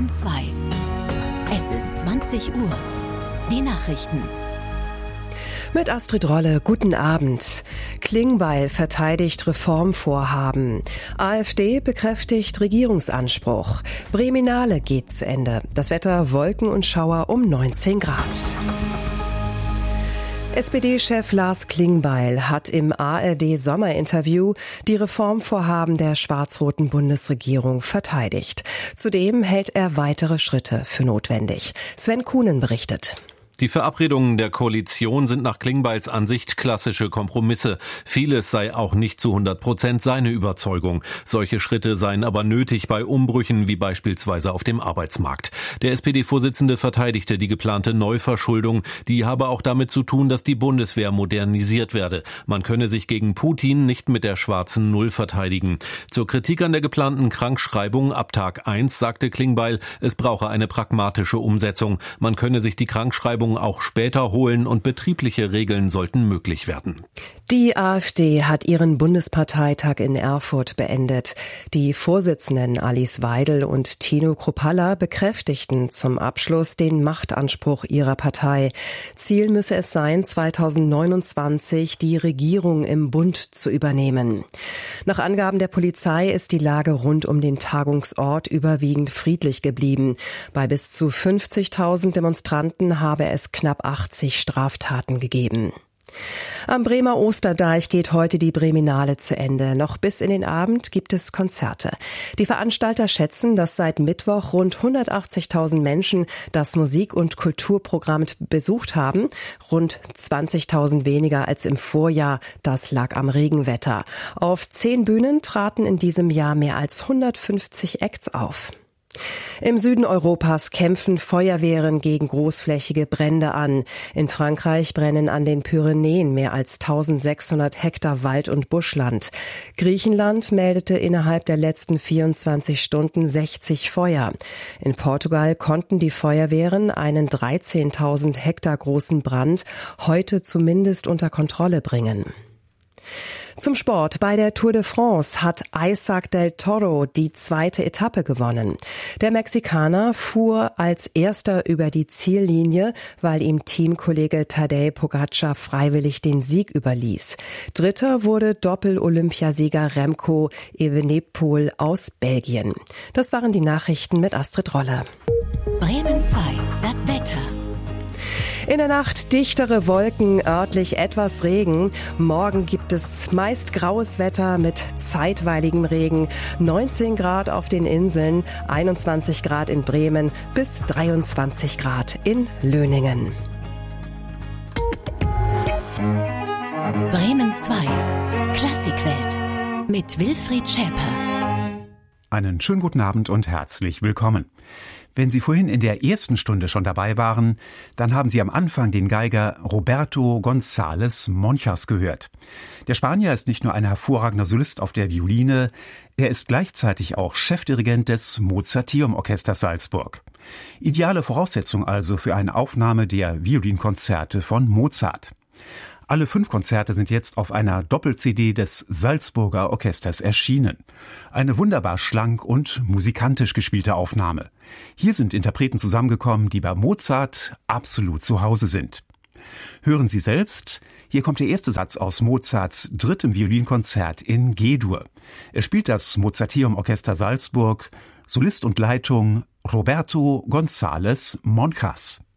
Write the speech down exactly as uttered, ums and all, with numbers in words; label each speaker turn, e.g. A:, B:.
A: Bremen zwei. Es ist zwanzig Uhr. Die Nachrichten.
B: Mit Astrid Rolle, guten Abend. Klingbeil verteidigt Reformvorhaben. AfD bekräftigt Regierungsanspruch. Breminale geht zu Ende. Das Wetter Wolken und Schauer um neunzehn Grad. S P D-Chef Lars Klingbeil hat im A R D-Sommerinterview die Reformvorhaben der schwarz-roten Bundesregierung verteidigt. Zudem hält er weitere Schritte für notwendig. Sven Kuhnen berichtet.
C: Die Verabredungen der Koalition sind nach Klingbeils Ansicht klassische Kompromisse. Vieles sei auch nicht zu hundert Prozent seine Überzeugung. Solche Schritte seien aber nötig bei Umbrüchen wie beispielsweise auf dem Arbeitsmarkt. Der S P D-Vorsitzende verteidigte die geplante Neuverschuldung. Die habe auch damit zu tun, dass die Bundeswehr modernisiert werde. Man könne sich gegen Putin nicht mit der schwarzen Null verteidigen. Zur Kritik an der geplanten Krankschreibung ab Tag eins sagte Klingbeil, es brauche eine pragmatische Umsetzung. Man könne sich die Krankschreibung auch später holen und betriebliche Regeln sollten möglich werden.
B: Die AfD hat ihren Bundesparteitag in Erfurt beendet. Die Vorsitzenden Alice Weidel und Tino Kruppalla bekräftigten zum Abschluss den Machtanspruch ihrer Partei. Ziel müsse es sein, zweitausendneunundzwanzig die Regierung im Bund zu übernehmen. Nach Angaben der Polizei ist die Lage rund um den Tagungsort überwiegend friedlich geblieben. Bei bis zu fünfzigtausend Demonstranten habe es knapp achtzig Straftaten gegeben. Am Bremer Osterdeich geht heute die Breminale zu Ende. Noch bis in den Abend gibt es Konzerte. Die Veranstalter schätzen, dass seit Mittwoch rund hundertachtzigtausend Menschen das Musik- und Kulturprogramm besucht haben. Rund zwanzigtausend weniger als im Vorjahr. Das lag am Regenwetter. Auf zehn Bühnen traten in diesem Jahr mehr als hundertfünfzig Acts auf. Im Süden Europas kämpfen Feuerwehren gegen großflächige Brände an. In Frankreich brennen an den Pyrenäen mehr als eintausendsechshundert Hektar Wald- und Buschland. Griechenland meldete innerhalb der letzten vierundzwanzig Stunden sechzig Feuer. In Portugal konnten die Feuerwehren einen dreizehntausend Hektar großen Brand heute zumindest unter Kontrolle bringen. Zum Sport. Bei der Tour de France hat Isaac del Toro die zweite Etappe gewonnen. Der Mexikaner fuhr als erster über die Ziellinie, weil ihm Teamkollege Tadej Pogačar freiwillig den Sieg überließ. Dritter wurde Doppel-Olympiasieger Remco Evenepoel aus Belgien. Das waren die Nachrichten mit Astrid Rolle.
A: Bremen zwei. Das Wetter.
B: In der Nacht dichtere Wolken, örtlich etwas Regen. Morgen gibt es meist graues Wetter mit zeitweiligem Regen. neunzehn Grad auf den Inseln, einundzwanzig Grad in Bremen bis dreiundzwanzig Grad in Löningen.
A: Bremen zwei. Klassikwelt mit Wilfried Schäper.
D: Einen schönen guten Abend und herzlich willkommen. Wenn Sie vorhin in der ersten Stunde schon dabei waren, dann haben Sie am Anfang den Geiger Roberto González Monjas gehört. Der Spanier ist nicht nur ein hervorragender Solist auf der Violine, er ist gleichzeitig auch Chefdirigent des Mozarteum-Orchesters Salzburg. Ideale Voraussetzung also für eine Aufnahme der Violinkonzerte von Mozart. Alle fünf Konzerte sind jetzt auf einer Doppel-C D des Salzburger Orchesters erschienen. Eine wunderbar schlank und musikantisch gespielte Aufnahme. Hier sind Interpreten zusammengekommen, die bei Mozart absolut zu Hause sind. Hören Sie selbst, hier kommt der erste Satz aus Mozarts drittem Violinkonzert in G-Dur. Er spielt das Mozarteum Orchester Salzburg, Solist und Leitung Roberto González Monjas.